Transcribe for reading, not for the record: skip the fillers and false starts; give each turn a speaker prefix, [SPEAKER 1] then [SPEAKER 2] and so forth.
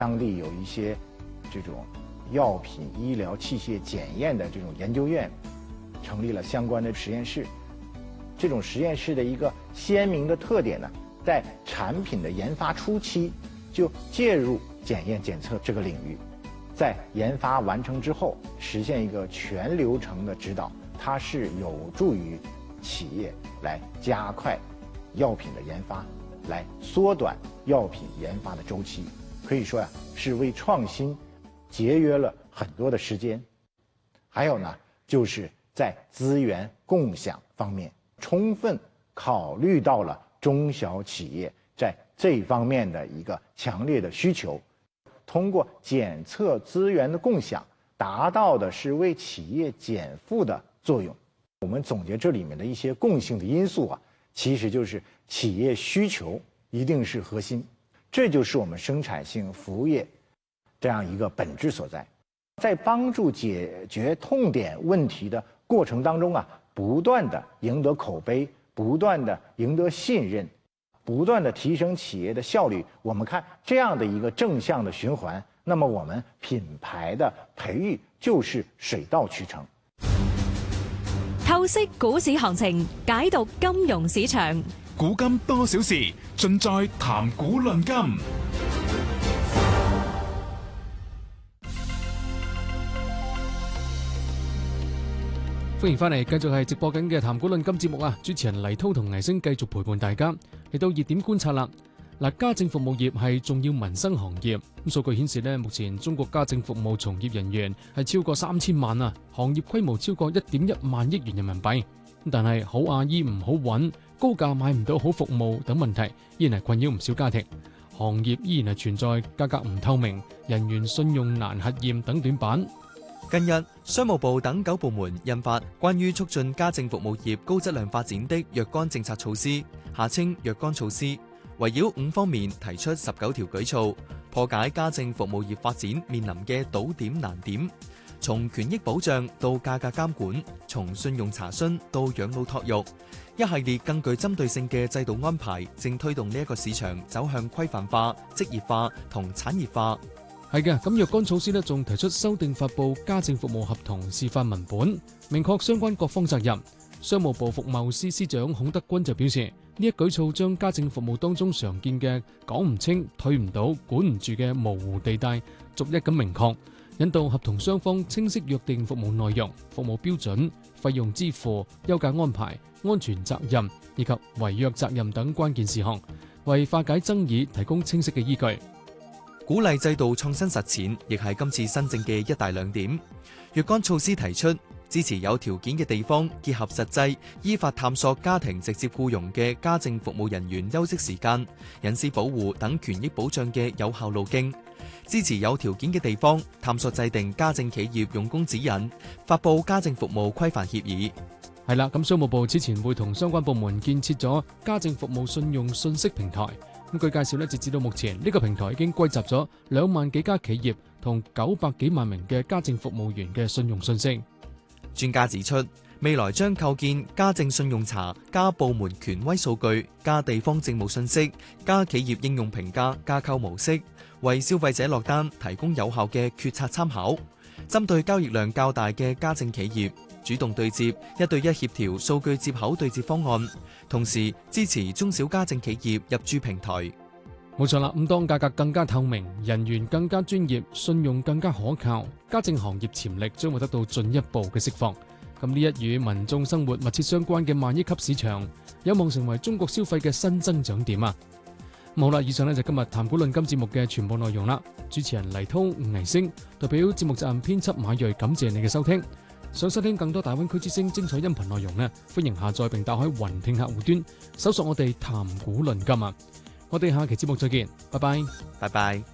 [SPEAKER 1] 当地有一些这种药品、医疗器械检验的这种研究院，成立了相关的实验室。这种实验室的一个鲜明的特点呢，在产品的研发初期就介入检验检测这个领域，在研发完成之后实现一个全流程的指导，它是有助于企业来加快药品的研发，来缩短药品研发的周期。可以说呀，是为创新节约了很多的时间。还有呢，就是在资源共享方面，充分考虑到了中小企业在这方面的一个强烈的需求。通过检测资源的共享，达到的是为企业减负的作用。我们总结这里面的一些共性的因素啊，其实就是企业需求一定是核心，这就是我们生产性服务业这样一个本质所在。在帮助解决痛点问题的过程当中啊，不断的赢得口碑，不断的赢得信任，不断的提升企业的效率。我们看这样的一个正向的循环，那么我们品牌的培育就是水到渠成。
[SPEAKER 2] 透析股市行情，解讀金融市場。
[SPEAKER 3] 古今多少事，盡在談股論金。
[SPEAKER 4] 歡迎翻嚟，繼續係直播緊嘅談股論金節目啊！主持人黎滔同倪星繼續陪伴大家嚟到熱點觀察啦。嗱，家政服務業係重要民生行業。咁數據顯示呢，目前中國家政服務從業人員係超過3000萬啊，行業規模超過1.1萬億元人民幣。但係好阿姨唔好揾，高價買唔到好服務等問題，依然係困擾唔少家庭。行業依然係存在價格唔透明、人員信用難核驗等短板。
[SPEAKER 5] 近日，商務部等9部門印發關於促進家政服務業高質量發展的若干政策措施（下稱若干措施），圍繞5方面提出19條舉措，破解家政服務業發展面臨嘅堵點難點。從權益保障到價格監管，從信用查詢到養老託育，一系列更具針對性嘅制度安排，正推動呢一個市場走向規範化、職業化同產業化。
[SPEAKER 4] 係嘅，咁若干措施呢，仲提出修訂發布家政服務合同示範文本，明確相關各方責任。商務部服務司司長孔德軍就表示，呢一舉措將家政服務當中常見嘅講唔清、退唔到、管唔住嘅模糊地帶，逐一咁明確，引導合同雙方清晰約定服務內容、服務標準、費用支付、休假安排、安全責任以及違約責任等關鍵事項，為化解爭議提供清晰嘅依據。
[SPEAKER 5] 鼓勵制度創新實踐，亦係今次新政嘅一大亮點。若干措施提出，支持有條件嘅地方結合實際，依法探索家庭直接僱傭嘅家政服務人員休息時間、隱私保護等權益保障嘅有效路徑；支持有條件嘅地方探索制定家政企業用工指引，發布家政服務規範協議。
[SPEAKER 4] 係啦，咁商務部之前會同相關部門建設咗家政服務信用信息平台。咁據介紹咧，截至到目前，呢個平台已經歸集咗2萬幾家企業同900幾萬名嘅家政服務員嘅信用信息。
[SPEAKER 5] 專家指出，未來將構建家政信用查加部門權威數據加地方政務信息加企業應用評價架構模式，為消費者落單提供有效嘅決策參考。針對交易量較大嘅家政企業，主動對接1對1協調數據接口對接方案，同時支持中小家政企業入駐平台。
[SPEAKER 4] 冇錯啦，咁當價格更加透明，人員更加專業，信用更加可靠，家政行業潛力將會得到進一步嘅釋放。咁呢一與民眾生活密切相關嘅萬億級市場，有望成為中國消費嘅新增長點啊！好啦，以上呢就今日談股論金節目嘅全部內容啦。主持人黎滔、倪星，代表節目責任編輯馬睿，感謝你嘅收聽。想收聽更多大灣區之聲精彩音頻內容呢，歡迎下載並打開雲聽客戶端，搜索我哋談股論金啊！我哋下期節目再見，拜拜，
[SPEAKER 5] 拜拜。